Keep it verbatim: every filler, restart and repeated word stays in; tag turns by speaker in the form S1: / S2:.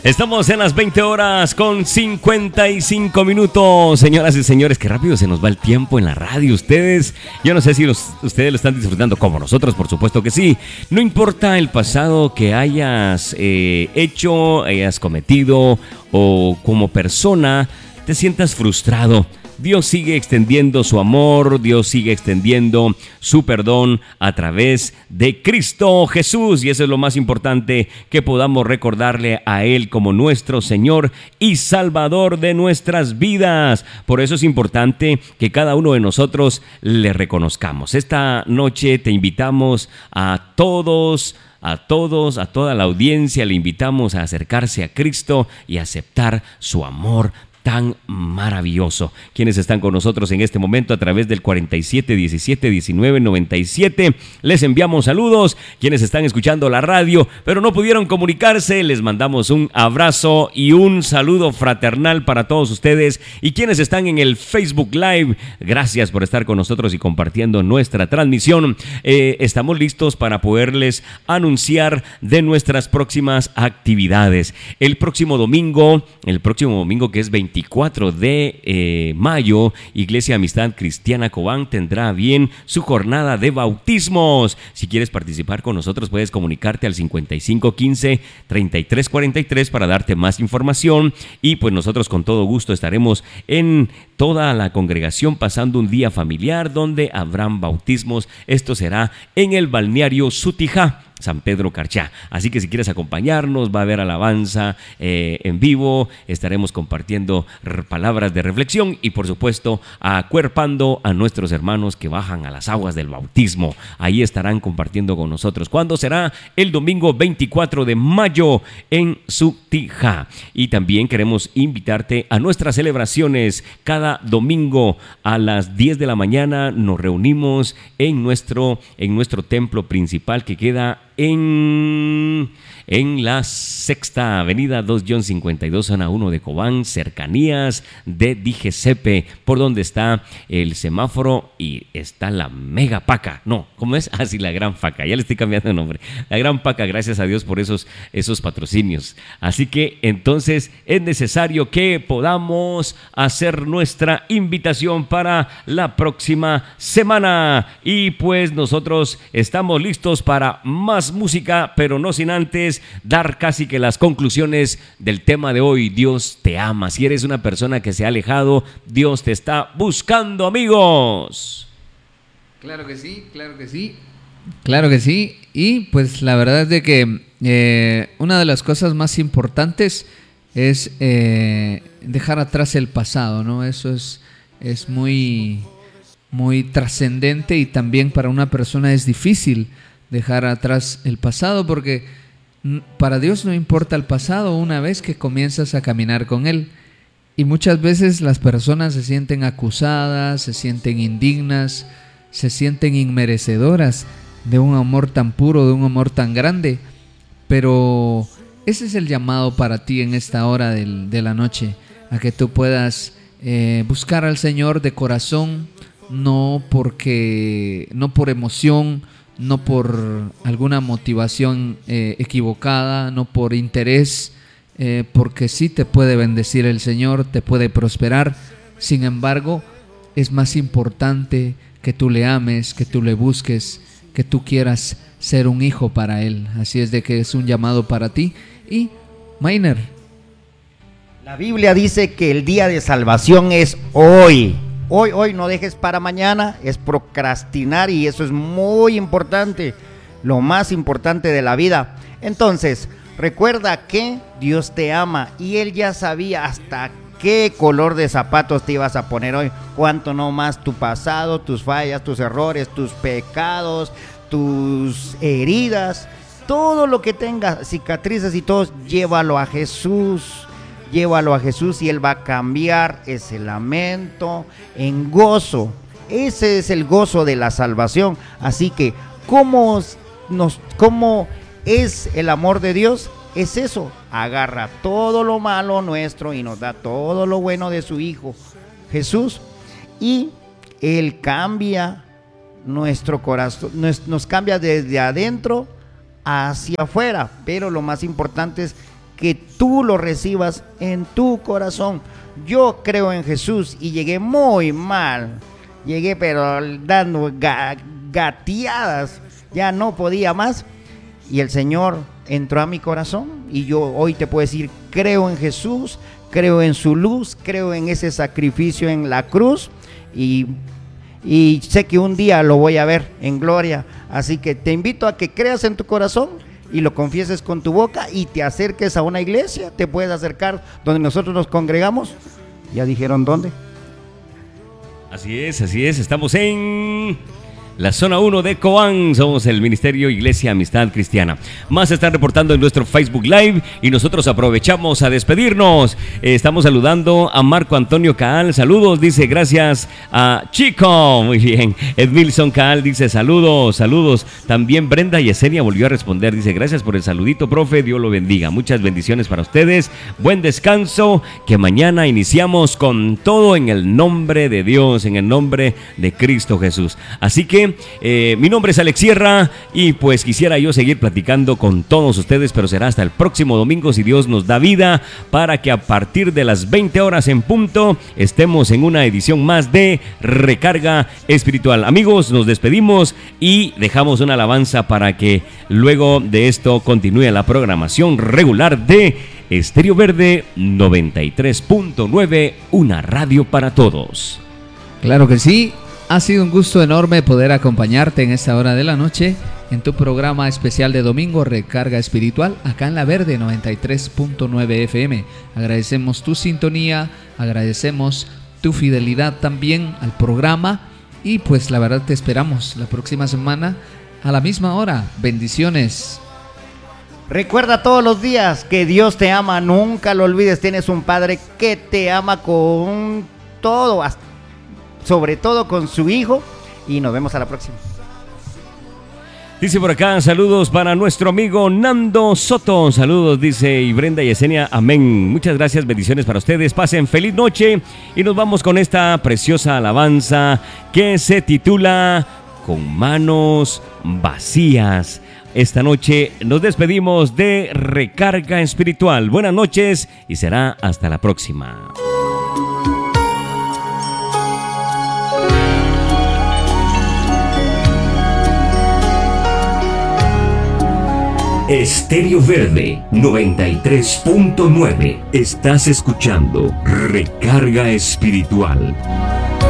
S1: Estamos en las veinte horas con cincuenta y cinco minutos. Señoras y señores, qué rápido se nos va el tiempo en la radio. Ustedes, yo no sé si los, ustedes lo están disfrutando como nosotros, por supuesto que sí. No importa el pasado que hayas eh, hecho, hayas cometido o como persona te sientas frustrado. Dios sigue extendiendo su amor, Dios sigue extendiendo su perdón a través de Cristo Jesús. Y eso es lo más importante, que podamos recordarle a Él como nuestro Señor y Salvador de nuestras vidas. Por eso es importante que cada uno de nosotros le reconozcamos. Esta noche te invitamos a todos, a todos, a toda la audiencia, le invitamos a acercarse a Cristo y a aceptar su amor tan maravilloso. Quienes están con nosotros en este momento a través del cuarenta y siete, diecisiete, diecinueve, noventa y siete, les enviamos saludos. Quienes están escuchando la radio pero no pudieron comunicarse, les mandamos un abrazo y un saludo fraternal para todos ustedes. Y quienes están en el Facebook Live, gracias por estar con nosotros y compartiendo nuestra transmisión. Eh, estamos listos para poderles anunciar de nuestras próximas actividades. El próximo domingo, el próximo domingo que es veinticuatro de eh, mayo, Iglesia Amistad Cristiana Cobán tendrá bien su jornada de bautismos. Si quieres participar con nosotros, puedes comunicarte al cincuenta y cinco quince, treinta y tres cuarenta y tres para darte más información. Y pues nosotros con todo gusto estaremos en toda la congregación pasando un día familiar donde habrán bautismos. Esto será en el balneario Sutijá, San Pedro Carchá. Así que si quieres acompañarnos, va a haber alabanza eh, en vivo, estaremos compartiendo r- palabras de reflexión y por supuesto acuerpando a nuestros hermanos que bajan a las aguas del bautismo. Ahí estarán compartiendo con nosotros. ¿Cuándo será? El domingo veinticuatro de mayo en Sutijá. Y también queremos invitarte a nuestras celebraciones. Cada domingo a las diez de la mañana nos reunimos en nuestro, en nuestro templo principal que queda en, en la Sexta Avenida dos cincuenta y dos, zona uno de Cobán, cercanías de Digesepe, por donde está el semáforo y está la Mega Paca. No, ¿cómo es? Ah, sí, la Gran Paca. Ya le estoy cambiando de nombre. La Gran Paca, gracias a Dios por esos, esos patrocinios. Así que entonces es necesario que podamos hacer nuestra invitación para la próxima semana. Y pues nosotros estamos listos para más música, pero no sin antes dar casi que las conclusiones del tema de hoy. Dios te ama. Si eres una persona que se ha alejado, Dios te está buscando, amigos.
S2: Claro que sí, claro que sí, claro que sí. Y pues la verdad es de que eh, una de las cosas más importantes es eh, dejar atrás el pasado, ¿no? Eso es, es muy, muy trascendente, y también para una persona es difícil dejar atrás el pasado, porque para Dios no importa el pasado una vez que comienzas a caminar con Él. Y muchas veces las personas se sienten acusadas, se sienten indignas, se sienten inmerecedoras de un amor tan puro, de un amor tan grande. Pero ese es el llamado para ti en esta hora del, de la noche, a que tú puedas eh, buscar al Señor de corazón, no porque, no por emoción, no por alguna motivación eh, equivocada, no por interés, eh, porque sí te puede bendecir el Señor, te puede prosperar. Sin embargo, es más importante que tú le ames, que tú le busques, que tú quieras ser un hijo para Él. Así es de que es un llamado para ti. Y, Mainer,
S3: la Biblia dice que el día de salvación es hoy. Hoy, hoy, no dejes para mañana, es procrastinar, y eso es muy importante, lo más importante de la vida. Entonces, recuerda que Dios te ama y Él ya sabía hasta qué color de zapatos te ibas a poner hoy, cuánto no más tu pasado, tus fallas, tus errores, tus pecados, tus heridas, todo lo que tengas, cicatrices y todo, llévalo a Jesús. Llévalo a Jesús y Él va a cambiar ese lamento en gozo. Ese es el gozo de la salvación. Así que, ¿cómo, nos, cómo es el amor de Dios? Es eso, agarra todo lo malo nuestro y nos da todo lo bueno de su Hijo Jesús, y Él cambia nuestro corazón, nos, nos cambia desde adentro hacia afuera. Pero lo más importante es que tú lo recibas en tu corazón. Yo creo en Jesús y llegué muy mal. Llegué pero dando ga- gateadas. Ya no podía más. Y el Señor entró a mi corazón. Y yo hoy te puedo decir, creo en Jesús, creo en su luz, creo en ese sacrificio en la cruz. Y, y sé que un día lo voy a ver en gloria. Así que te invito a que creas en tu corazón y lo confieses con tu boca y te acerques a una iglesia. Te puedes acercar donde nosotros nos congregamos. ¿Ya dijeron dónde?
S1: Así es, así es. Estamos en la zona uno de Cobán. Somos el Ministerio Iglesia Amistad Cristiana. Más se están reportando en nuestro Facebook Live y nosotros aprovechamos a despedirnos. Eh, estamos saludando a Marco Antonio Caal. Saludos, dice, gracias a Chico. Muy bien. Edmilson Caal dice saludos, saludos. También Brenda Yesenia volvió a responder. Dice, gracias por el saludito, profe. Dios lo bendiga. Muchas bendiciones para ustedes. Buen descanso. Que mañana iniciamos con todo en el nombre de Dios, en el nombre de Cristo Jesús. Así que Eh, mi nombre es Alex Sierra y pues quisiera yo seguir platicando con todos ustedes, pero será hasta el próximo domingo si Dios nos da vida, para que a partir de las veinte horas en punto estemos en una edición más de Recarga Espiritual. Amigos, nos despedimos y dejamos una alabanza para que luego de esto continúe la programación regular de Estéreo Verde noventa y tres punto nueve, una radio para todos.
S2: Claro que sí. Ha sido un gusto enorme poder acompañarte en esta hora de la noche en tu programa especial de domingo, Recarga Espiritual, acá en La Verde noventa y tres punto nueve F M. Agradecemos tu sintonía, agradecemos tu fidelidad también al programa y pues la verdad te esperamos la próxima semana a la misma hora. Bendiciones.
S3: Recuerda todos los días que Dios te ama, nunca lo olvides. Tienes un Padre que te ama con todo, hasta sobre todo con su Hijo, y nos vemos a la próxima.
S1: Dice por acá, saludos para nuestro amigo Nando Soto, saludos, dice, y Brenda Yesenia, amén. Muchas gracias, bendiciones para ustedes, pasen feliz noche, y nos vamos con esta preciosa alabanza que se titula Con manos vacías. Esta noche nos despedimos de Recarga Espiritual. Buenas noches y será hasta la próxima.
S4: Estéreo Verde noventa y tres punto nueve. Estás escuchando Recarga Espiritual.